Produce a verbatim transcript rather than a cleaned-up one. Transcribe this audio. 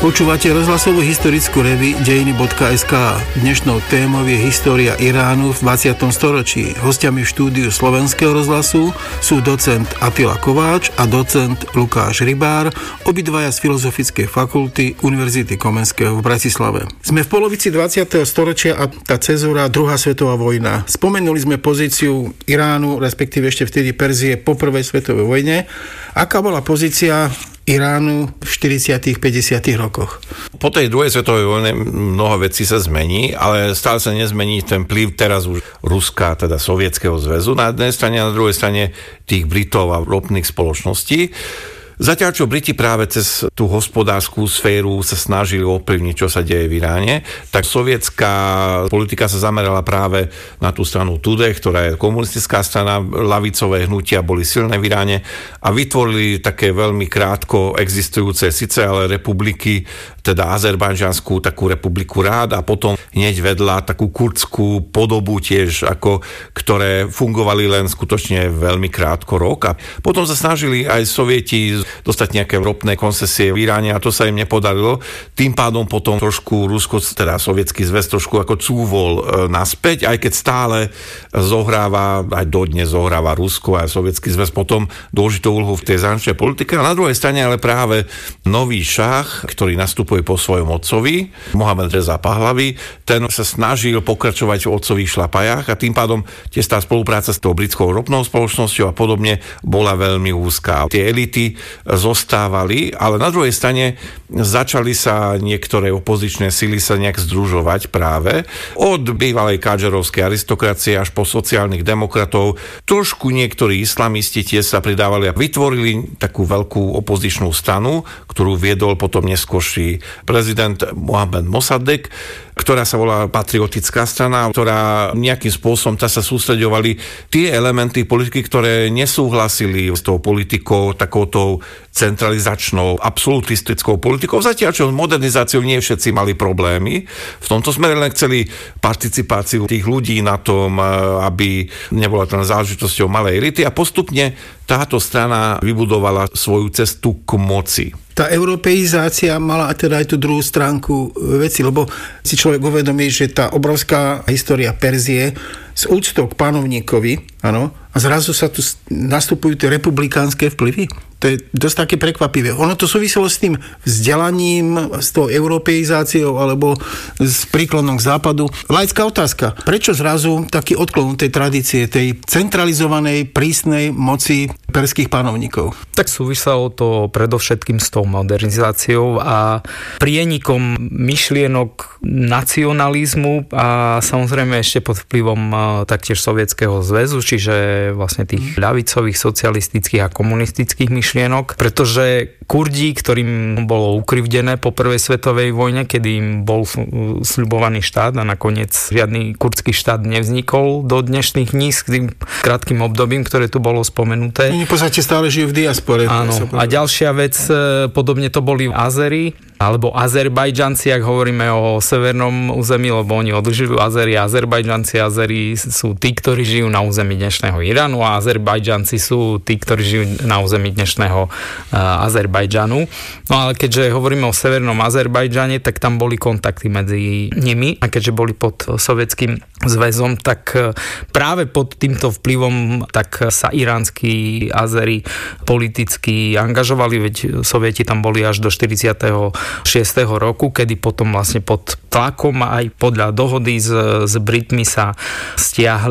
Počúvate rozhlasovú historickú reví dejiny bodka es ká. Dnešnou témou je história Iránu v dvadsiatom storočí. Hostiami v štúdiu Slovenského rozhlasu sú docent Attila Kováč a docent Lukáš Rybár, obidvaja z Filozofickej fakulty Univerzity Komenského v Bratislave. Sme v polovici dvadsiateho storočia a tá cezúra druhá svetová vojna. Spomenuli sme pozíciu Iránu, respektíve ešte vtedy Perzie po prvej svetovej vojne. Aká bola pozícia Iránu v štyridsiatych päťdesiatych rokoch? Po tej druhej svetovej vojne mnoho vecí sa zmení, ale stále sa nezmení ten vplyv teraz už Ruska, teda Sovietskeho zväzu na jednej strane a na druhej strane tých Britov a ropných spoločností. Zatiaľ, čo Briti práve cez tú hospodárskú sféru sa snažili ovplyvniť, čo sa deje v Iráne, tak sovietská politika sa zamerala práve na tú stranu Tudeh, ktorá je komunistická strana, ľavicové hnutia boli silné v Iráne a vytvorili také veľmi krátko existujúce síce ale republiky, teda Azerbajdžanskú takú republiku Rád a potom hneď vedľa takú kurdskú podobu tiež, ako, ktoré fungovali len skutočne veľmi krátko rok a potom sa snažili aj Sovieti dostať nejaké ropné koncesie v Iráne a to sa im nepodarilo. Tým pádom potom trošku Rusko, teda Sovietsky zväz trošku ako cúvol e, naspäť, aj keď stále zohráva, aj dodnes zohráva Rusko a Sovietsky zväz potom dôležitú úlohu v tej zahraničnej politike. A na druhej strane ale práve nový šach, ktorý nastupuje po svojom otcovi, Mohamed Reza Pahlavi, ten sa snažil pokračovať v otcových šlapajách a tým pádom tiež tá spolupráca s tou britskou ropnou spoločnosťou a podobne bola veľmi úzká. Tie elity zostávali, ale na druhej strane začali sa niektoré opozičné sily sa nejak združovať práve od bývalej kádžerovskej aristokracie až po sociálnych demokratov. Trošku niektorí islamisti tiež sa pridávali a vytvorili takú veľkú opozičnú stranu, ktorú viedol potom neskôrší prezident Mohamed Mossadegh, ktorá sa volá Patriotická strana, ktorá nejakým spôsobom tá sa sústreďovali tie elementy politiky, ktoré nesúhlasili s tou politikou, takouto centralizačnou, absolutistickou politikou. Zatiaľ, čo modernizáciou nie všetci mali problémy. V tomto smere len chceli participáciu tých ľudí na tom, aby nebola to záležitosťou malej elity a postupne táto strana vybudovala svoju cestu k moci. Tá europeizácia mala teda aj tú druhú stránku veci, lebo si človek uvedomí, že tá obrovská história Perzie s úctou k panovníkovi, áno, a zrazu sa tu nastupujú tie republikánske vplyvy. To je dosť také prekvapivé. Ono to súviselo s tým vzdelaním, s tou europeizáciou alebo s príklonom k západu. Laická otázka. Prečo zrazu taký odklon tej tradície, tej centralizovanej, prísnej moci perských panovníkov? Tak súviselo to predovšetkým s tou modernizáciou a prienikom myšlienok nacionalizmu a samozrejme ešte pod vplyvom taktiež Sovietskeho zväzu, čiže vlastne tých ľavicových, socialistických a komunistických myšlienok, pretože Kurdi, ktorým bolo ukrivdené po prvej svetovej vojne, kedy im bol sľubovaný štát a nakoniec žiadny kurdský štát nevznikol do dnešných dní s tým krátkym obdobím, ktoré tu bolo spomenuté. Oni v podstate stále žijú v diaspore. Áno. A ďalšia vec, podobne to boli Azeri, alebo Azerbajdžanci, ak hovoríme o severnom území, lebo oni odlišujú Azeri a Azerbajdžanci. Azeri sú tí, ktorí žijú na území dnešného Iránu a Azerbajdžanci sú tí, ktorí žijú na území dnešného uh, Azerbajdžanu. No ale keďže hovoríme o severnom Azerbajdžane, tak tam boli kontakty medzi nimi a keďže boli pod Sovietským zväzom, tak práve pod týmto vplyvom tak sa iránsky Azeri politicky angažovali, veď Sovieti tam boli až do štyridsiateho šiesteho roku, kedy potom vlastne pod tlakom aj podľa dohody s, s Britmi sa stiahli